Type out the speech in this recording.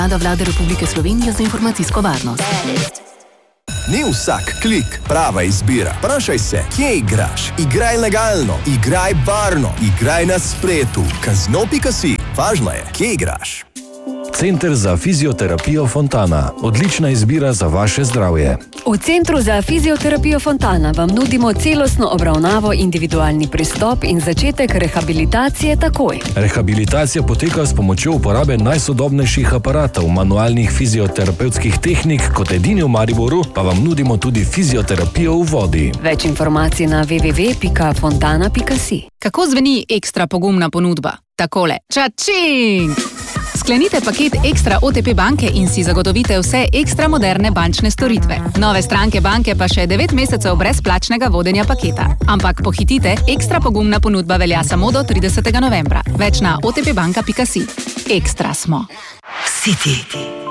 Vlade Republike Slovenije za informacijsko varnost. Ni vsak klik prava izbira. Vprašaj se, kje igraš? Igraj legalno, igraj varno, igraj na spletu. Kazino.si. Važno je, kje igraš. Center za fizioterapijo Fontana. Odlična izbira za vaše zdravje. V Centru za fizioterapijo Fontana vam nudimo celostno obravnavo, individualni pristop in začetek rehabilitacije takoj. Rehabilitacija poteka s pomočjo uporabe najsodobnejših aparatov, manualnih fizioterapevtskih tehnik, kot edini v Mariboru pa vam nudimo tudi fizioterapijo v vodi. Več informacij na www.fontana.si. Kako zveni ekstra pogumna ponudba? Takole. Čačing! Sklenite paket Ekstra OTP banke in si zagotovite vse ekstra moderne bančne storitve. Nove stranke banke pa še 9 mesecev brezplačnega vodenja paketa. Ampak pohitite, ekstra pogumna ponudba velja samo do 30. novembra. Več na otpbanka.si. Ekstra smo. City.